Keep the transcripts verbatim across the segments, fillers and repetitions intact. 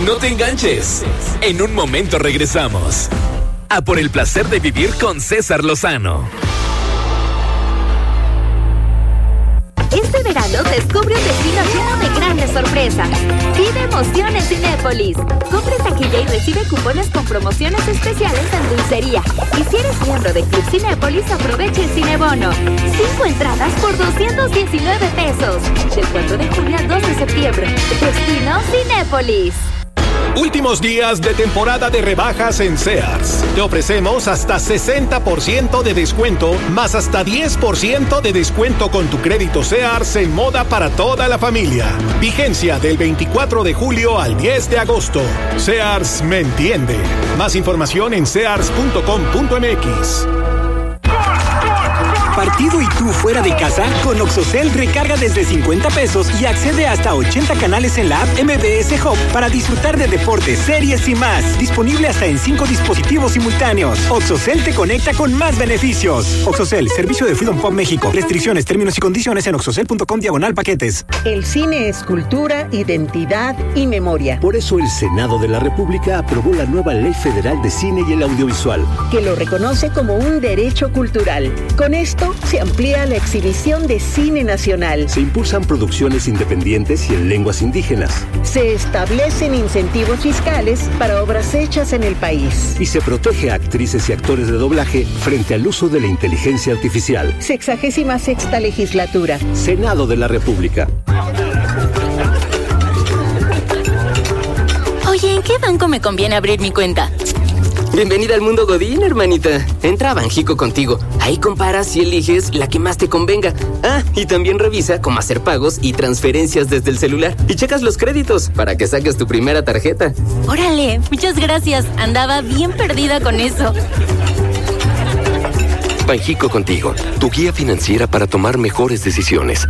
No te enganches. En un momento regresamos. A por el placer de vivir con César Lozano. Este verano descubre un destino lleno de grandes sorpresas. Vive emoción en Cinépolis. Compre taquilla y recibe cupones con promociones especiales en dulcería. Y si eres miembro de Club Cinépolis, aproveche el Cinebono. Cinco entradas por doscientos diecinueve pesos. Del cuatro de junio al dos de septiembre. Destino Cinépolis. Últimos días de temporada de rebajas en Sears. Te ofrecemos hasta sesenta por ciento de descuento, más hasta diez por ciento de descuento con tu crédito Sears en moda para toda la familia. Vigencia del veinticuatro de julio al diez de agosto. Sears me entiende. Más información en sears punto com punto m x. Partido y tú fuera de casa, con Oxocel recarga desde cincuenta pesos y accede hasta a ochenta canales en la app M B S Hub para disfrutar de deportes, series y más. Disponible hasta en cinco dispositivos simultáneos. Oxocel te conecta con más beneficios. Oxocel, servicio de Freedom Pop México. Restricciones, términos y condiciones en oxocel punto com diagonal paquetes. El cine es cultura, identidad y memoria. Por eso el Senado de la República aprobó la nueva Ley Federal de Cine y el Audiovisual, que lo reconoce como un derecho cultural. Con esto se amplía la exhibición de cine nacional. Se impulsan producciones independientes y en lenguas indígenas. Se establecen incentivos fiscales para obras hechas en el país. Y se protege a actrices y actores de doblaje frente al uso de la inteligencia artificial. Sexagésima sexta legislatura. Senado de la República. Oye, ¿en qué banco me conviene abrir mi cuenta? Bienvenida al mundo Godín, hermanita. Entra a Banjico contigo. Ahí comparas y eliges la que más te convenga. Ah, y también revisa cómo hacer pagos y transferencias desde el celular. Y checas los créditos para que saques tu primera tarjeta. Órale, muchas gracias. Andaba bien perdida con eso. Banjico contigo, tu guía financiera para tomar mejores decisiones.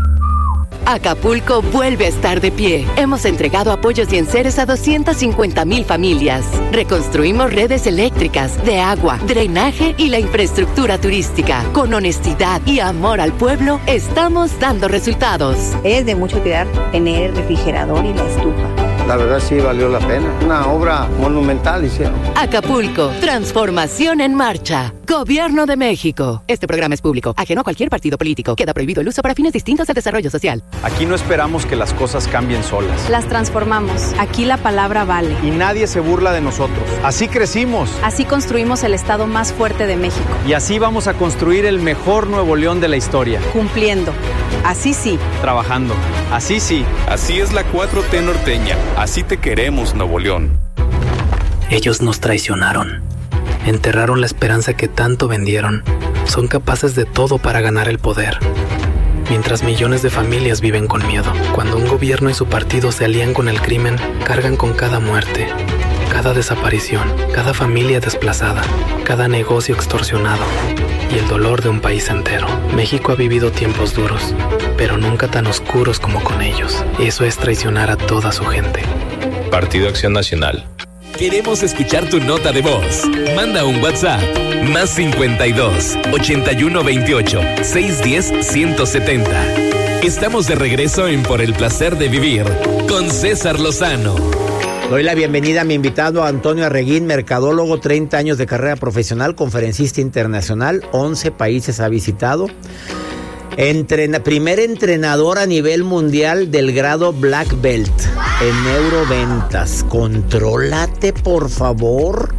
Acapulco vuelve a estar de pie. Hemos entregado apoyos y enseres a doscientas cincuenta mil familias. Reconstruimos redes eléctricas, de agua, drenaje y la infraestructura turística. Con honestidad y amor al pueblo, estamos dando resultados. Es de mucho cuidar tener el refrigerador y la estufa. La verdad sí valió la pena. Una obra monumental hicieron. Acapulco, transformación en marcha. Gobierno de México. Este programa es público, ajeno a cualquier partido político. Queda prohibido el uso para fines distintos del desarrollo social. Aquí no esperamos que las cosas cambien solas. Las transformamos. Aquí la palabra vale. Y nadie se burla de nosotros. Así crecimos. Así construimos el estado más fuerte de México. Y así vamos a construir el mejor Nuevo León de la historia. Cumpliendo. Así sí. Trabajando. Así sí. Así es la cuatro T norteña. Así te queremos, Nuevo León. Ellos nos traicionaron. Enterraron la esperanza que tanto vendieron. Son capaces de todo para ganar el poder. Mientras millones de familias viven con miedo. Cuando un gobierno y su partido se alían con el crimen, cargan con cada muerte, cada desaparición, cada familia desplazada, cada negocio extorsionado y el dolor de un país entero. México ha vivido tiempos duros, pero nunca tan oscuros como con ellos. Eso es traicionar a toda su gente. Partido Acción Nacional. Queremos escuchar tu nota de voz. Manda un WhatsApp. Más cincuenta y dos, ochenta y uno veintiocho, seiscientos diez, ciento setenta. Estamos de regreso en Por el Placer de Vivir con César Lozano. Doy la bienvenida a mi invitado Antonio Arreguín, mercadólogo, treinta años de carrera profesional, conferencista internacional, once países ha visitado. Entrena, primer entrenador a nivel mundial del grado Black Belt en neuroventas. Contrólate, por favor.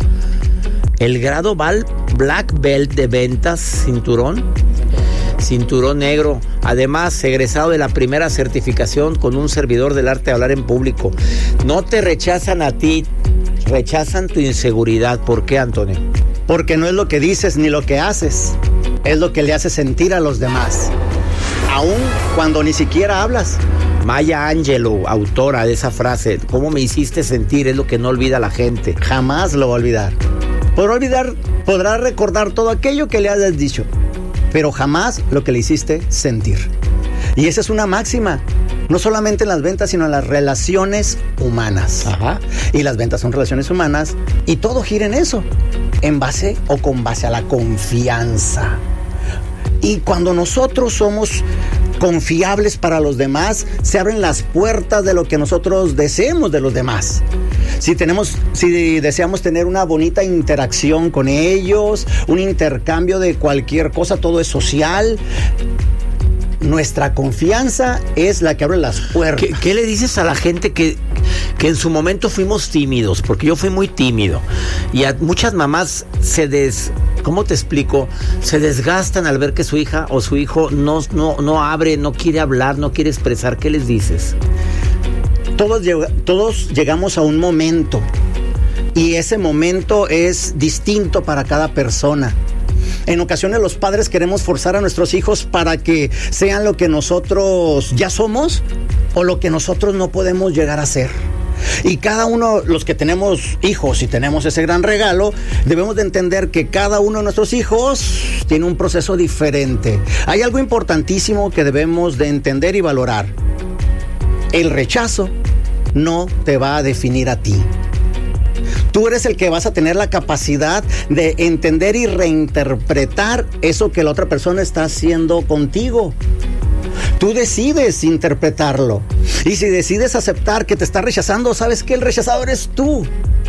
El grado Val Black Belt de ventas, cinturón, cinturón negro. Además, egresado de la primera certificación con un servidor del arte de hablar en público. No te rechazan a ti, rechazan tu inseguridad. ¿Por qué, Antonio? Porque no es lo que dices ni lo que haces, es lo que le hace sentir a los demás, aun cuando ni siquiera hablas. Maya Angelou, autora de esa frase, ¿cómo me hiciste sentir? Es lo que no olvida la gente. Jamás lo va a olvidar. Podrá olvidar, podrá recordar todo aquello que le hayas dicho, pero jamás lo que le hiciste sentir. Y esa es una máxima, no solamente en las ventas, sino en las relaciones humanas. Ajá. Y las ventas son relaciones humanas y todo gira en eso, en base o con base a la confianza. Y cuando nosotros somos confiables para los demás, se abren las puertas de lo que nosotros deseemos de los demás. Si tenemos, si deseamos tener una bonita interacción con ellos, un intercambio de cualquier cosa, todo es social. Nuestra confianza es la que abre las puertas. ¿Qué, qué le dices a la gente que, que en su momento fuimos tímidos? Porque yo fui muy tímido. Y a muchas mamás se des... ¿Cómo te explico? Se desgastan al ver que su hija o su hijo no, no, no abre, no quiere hablar, no quiere expresar. ¿Qué les dices? Todos, todos llegamos a un momento. Y ese momento es distinto para cada persona. En ocasiones los padres queremos forzar a nuestros hijos para que sean lo que nosotros ya somos o lo que nosotros no podemos llegar a ser. Y cada uno, los que tenemos hijos y tenemos ese gran regalo, debemos de entender que cada uno de nuestros hijos tiene un proceso diferente. Hay algo importantísimo que debemos de entender y valorar. El rechazo no te va a definir a ti. Tú eres el que vas a tener la capacidad de entender y reinterpretar eso que la otra persona está haciendo contigo. Tú decides interpretarlo. Y si decides aceptar que te está rechazando, sabes que el rechazado eres tú.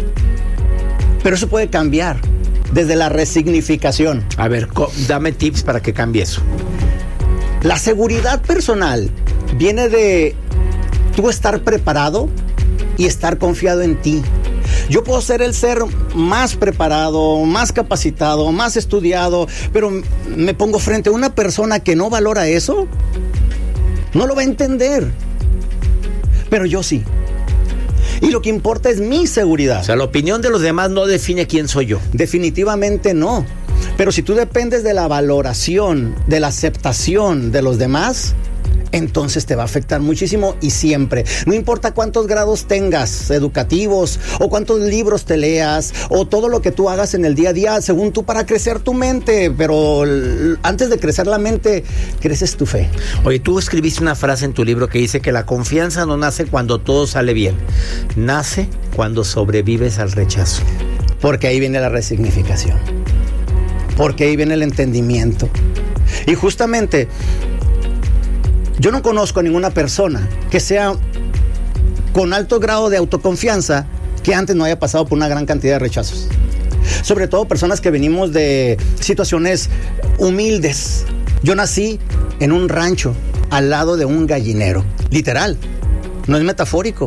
Pero eso puede cambiar desde la resignificación. A ver, dame tips para que cambie eso. La seguridad personal viene de tú estar preparado y estar confiado en ti. Yo puedo ser el ser más preparado, más capacitado, más estudiado, pero me pongo frente a una persona que no valora eso, no lo va a entender. Pero yo sí. Y lo que importa es mi seguridad. O sea, la opinión de los demás no define quién soy yo. Definitivamente no. Pero si tú dependes de la valoración, de la aceptación de los demás, entonces te va a afectar muchísimo y siempre. No importa cuántos grados tengas educativos o cuántos libros te leas o todo lo que tú hagas en el día a día, según tú, para crecer tu mente. Pero antes de crecer la mente, creces tu fe. Oye, tú escribiste una frase en tu libro que dice que la confianza no nace cuando todo sale bien. Nace cuando sobrevives al rechazo. Porque ahí viene la resignificación. Porque ahí viene el entendimiento. Y justamente, yo no conozco a ninguna persona que sea con alto grado de autoconfianza que antes no haya pasado por una gran cantidad de rechazos. Sobre todo personas que venimos de situaciones humildes. Yo nací en un rancho al lado de un gallinero. Literal, no es metafórico.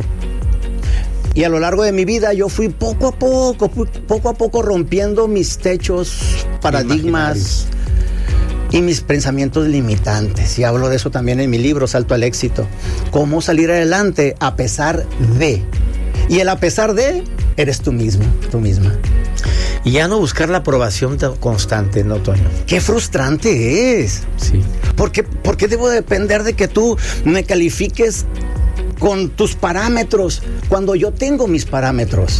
Y a lo largo de mi vida yo fui poco a poco, poco a poco rompiendo mis techos, paradigmas y mis pensamientos limitantes. Y hablo de eso también en mi libro, Salto al Éxito. Cómo salir adelante a pesar de. Y el a pesar de, eres tú mismo, tú misma. Y ya no buscar la aprobación constante, ¿no, Toño? ¡Qué frustrante es! Sí. ¿Por qué, por qué debo depender de que tú me califiques con tus parámetros cuando yo tengo mis parámetros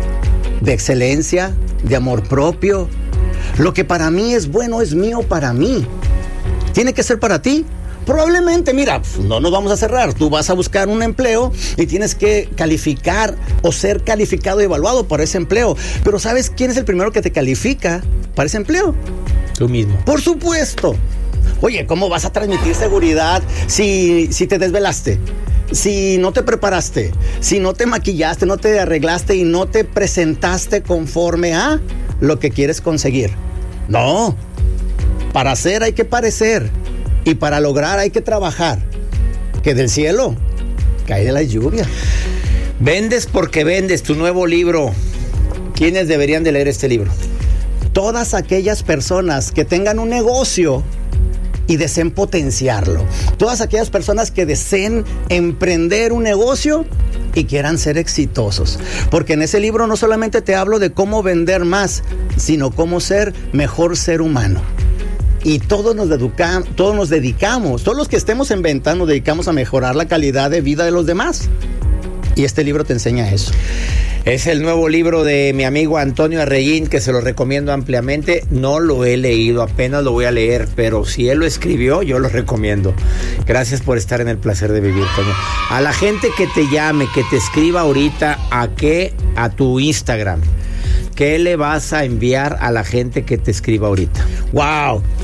de excelencia, de amor propio? Lo que para mí es bueno es mío para mí. ¿Tiene que ser para ti? Probablemente, mira, no nos vamos a cerrar. Tú vas a buscar un empleo y tienes que calificar o ser calificado y evaluado para ese empleo. Pero ¿sabes quién es el primero que te califica para ese empleo? Tú mismo. Por supuesto. Oye, ¿cómo vas a transmitir seguridad si, si te desvelaste? Si no te preparaste, si no te maquillaste, no te arreglaste y no te presentaste conforme a lo que quieres conseguir. No, para hacer hay que parecer y para lograr hay que trabajar. Que del cielo cae la lluvia. Vendes porque vendes, tu nuevo libro. ¿Quiénes deberían de leer este libro? Todas aquellas personas que tengan un negocio y deseen potenciarlo. Todas aquellas personas que deseen emprender un negocio y quieran ser exitosos. Porque en ese libro no solamente te hablo de cómo vender más, sino cómo ser mejor ser humano. Y todos nos, educa- todos nos dedicamos, todos los que estemos en venta nos dedicamos a mejorar la calidad de vida de los demás. Y este libro te enseña eso. Es el nuevo libro de mi amigo Antonio Arreguín, que se lo recomiendo ampliamente. No lo he leído, apenas lo voy a leer, pero si él lo escribió, yo lo recomiendo. Gracias por estar en el placer de vivir, Toño. A la gente que te llame, que te escriba ahorita, ¿a qué? A tu Instagram. ¿Qué le vas a enviar a la gente que te escriba ahorita? ¡Wow!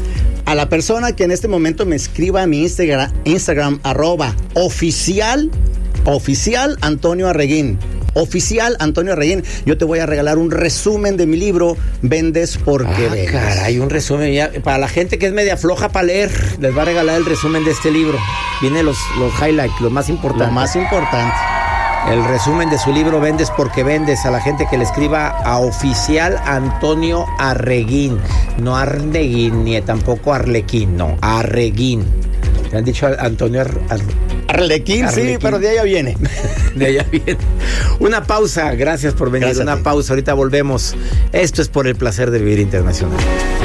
a la persona que en este momento me escriba a mi Instagram, Instagram arroba oficial, oficial Antonio Arreguín. Oficial Antonio Arreguín, yo te voy a regalar un resumen de mi libro Vendes porque ah, vendes. Caray, un resumen. Ya, para la gente que es media floja para leer, les va a regalar el resumen de este libro. Viene los, los highlights, los más importantes. Lo más importante. El resumen de su libro Vendes porque vendes, a la gente que le escriba a oficial Antonio Arreguín. No Arreguín, ni tampoco Arlequín, no, Arreguín. ¿Te han dicho Antonio Ar, Ar, Arlequín? Arlequín, sí, pero de allá viene. De allá viene. Una pausa, gracias por venir. Gracias Una pausa, ahorita volvemos. Esto es Por el Placer de Vivir Internacional.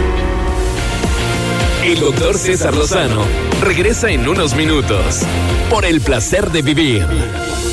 El doctor César Lozano regresa en unos minutos. Por el Placer de Vivir.